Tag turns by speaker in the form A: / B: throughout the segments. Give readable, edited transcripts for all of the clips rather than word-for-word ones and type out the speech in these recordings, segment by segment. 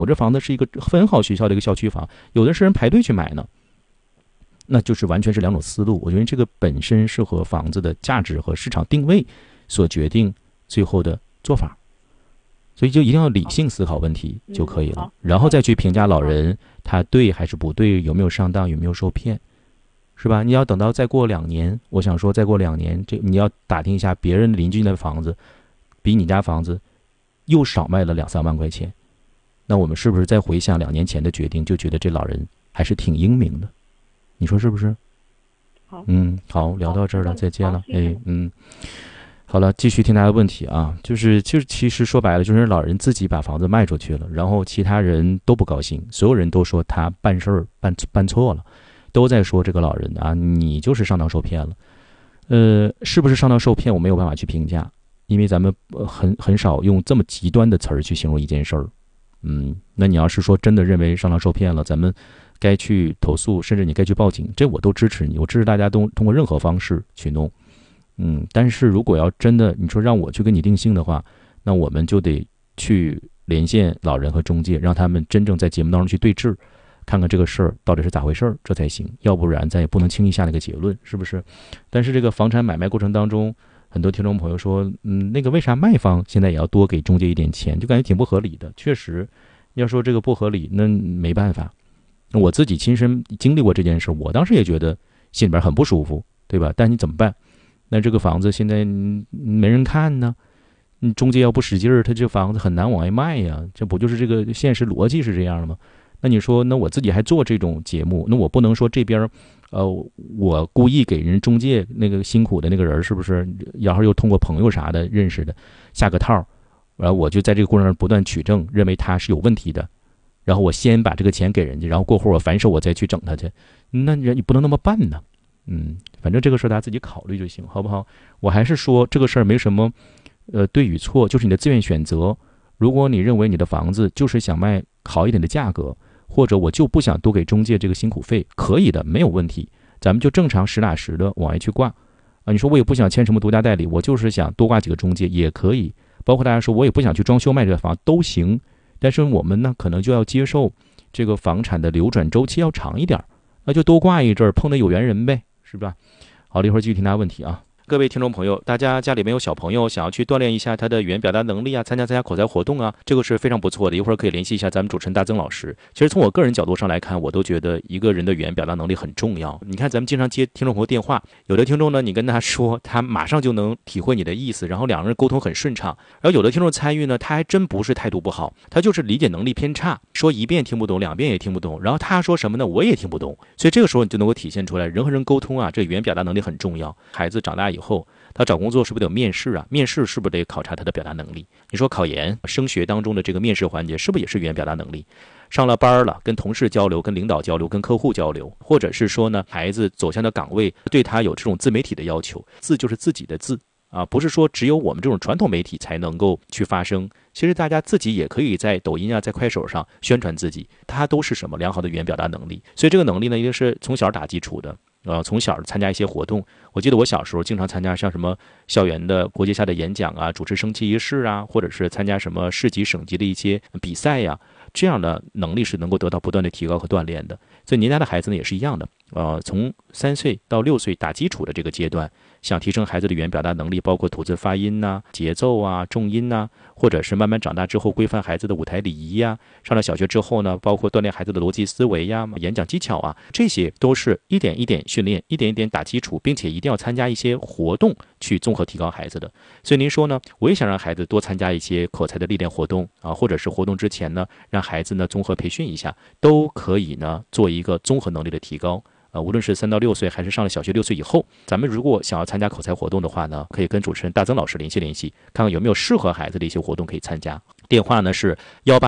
A: 我这房子是一个很好学校的一个校区房，有的是人排队去买呢，那就是完全是两种思路。我觉得这个本身是和房子的价值和市场定位所决定最后的做法，所以就一定要理性思考问题就可以了，然后再去评价老人他对还是不对，有没有上当，有没有受骗，是吧？你要等到再过2年，我想说再过2年，你要打听一下别人邻居的房子比你家房子又少卖了2-3万块钱，那我们是不是再回想2年前的决定，就觉得这老人还是挺英明的？你说是不是？
B: 好，
A: 好，聊到这儿了，再见了。
B: 哎，
A: 好了，继续听大家的问题啊，就是其实说白了，就是老人自己把房子卖出去了，然后其他人都不高兴，所有人都说他办事儿办错了，都在说这个老人啊，你就是上当受骗了。是不是上当受骗，我没有办法去评价，因为咱们很少用这么极端的词儿去形容一件事儿。那你要是说真的认为上当受骗了，咱们该去投诉，甚至你该去报警，这我都支持你，我支持大家都通过任何方式去弄。但是如果要真的你说让我去跟你定性的话，那我们就得去连线老人和中介，让他们真正在节目当中去对峙，看看这个事儿到底是咋回事儿，这才行。要不然咱也不能轻易下那个结论，是不是？但是这个房产买卖过程当中，很多听众朋友说，那个为啥卖方现在也要多给中介一点钱，就感觉挺不合理的。确实，要说这个不合理，那没办法。我自己亲身经历过这件事，我当时也觉得心里边很不舒服，对吧？但你怎么办？那这个房子现在没人看呢，中介要不使劲儿，他这房子很难往外卖呀，这不就是这个现实逻辑是这样的吗？那你说，那我自己还做这种节目，那我不能说这边我故意给人中介那个辛苦的那个人，是不是？然后又通过朋友啥的认识的下个套，然后我就在这个过程中不断取证，认为他是有问题的，然后我先把这个钱给人家，然后过会儿我反手我再去整他去，那你不能那么办呢。反正这个事儿大家自己考虑就行，好不好？我还是说这个事儿没什么对与错，就是你的自愿选择。如果你认为你的房子就是想卖好一点的价格，或者我就不想多给中介这个辛苦费，可以的，没有问题，咱们就正常实打实的往外去挂啊。你说我也不想签什么独家代理，我就是想多挂几个中介也可以。包括大家说我也不想去装修卖这个房都行，但是我们呢可能就要接受这个房产的流转周期要长一点，那就多挂一阵儿，碰到有缘人呗，是吧？好了，一会儿继续听大家问题啊。各位听众朋友，大家家里面有小朋友想要去锻炼一下他的语言表达能力啊，参加口才活动啊，这个是非常不错的。一会儿可以联系一下咱们主持人大曾老师。其实从我个人角度上来看，我都觉得一个人的语言表达能力很重要。你看咱们经常接听众朋友电话，有的听众呢，你跟他说，他马上就能体会你的意思，然后两个人沟通很顺畅。然后有的听众参与呢，他还真不是态度不好，他就是理解能力偏差，说1遍听不懂，2遍也听不懂，然后他说什么呢，我也听不懂。所以这个时候你就能够体现出来，人和人沟通啊，这语言表达能力很重要。孩子长大以后，他找工作是不是得有面试啊？面试是不是得考察他的表达能力？你说考研、升学当中的这个面试环节，是不是也是语言表达能力？上了班了，跟同事交流、跟领导交流、跟客户交流，或者是说呢，孩子走向的岗位对他有这种自媒体的要求，字就是自己的字啊，不是说只有我们这种传统媒体才能够去发声。其实大家自己也可以在抖音啊，在快手上宣传自己，它都是什么良好的语言表达能力。所以这个能力呢，一定是从小打基础的。从小参加一些活动，我记得我小时候经常参加像什么校园的国际下的演讲啊，主持升旗仪式啊，或者是参加什么市级省级的一些比赛呀，这样的能力是能够得到不断的提高和锻炼的。所以您家的孩子呢也是一样的，从3岁到6岁打基础的这个阶段，想提升孩子的语言表达能力，包括吐字发音呐、节奏啊、重音呐，或者是慢慢长大之后规范孩子的舞台礼仪呀，上了小学之后呢，包括锻炼孩子的逻辑思维呀、演讲技巧啊，这些都是一点一点训练，一点一点打基础，并且一定要参加一些活动去综合提高孩子的。所以您说呢，我也想让孩子多参加一些口才的历练活动啊，或者是活动之前呢，让孩子呢综合培训一下，都可以呢做一个综合能力的提高。无论是3到6岁还是上了小学6岁以后，咱们如果想要参加口才活动的话呢，可以跟主持人大曾老师联系，看看有没有适合孩子的一些活动可以参加。电话呢是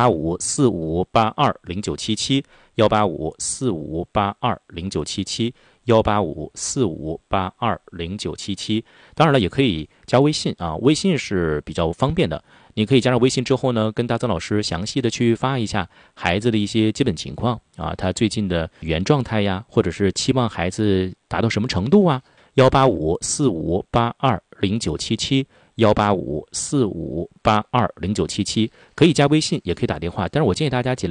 A: 18545820977，18545820977，18545820977。当然了，也可以加微信啊，微信是比较方便的。你可以加上微信之后呢，跟大曾老师详细的去发一下孩子的一些基本情况啊，他最近的语言状态呀，或者是期望孩子达到什么程度啊。18545820977 18545820977，可以加微信，也可以打电话。但是我建议大家尽量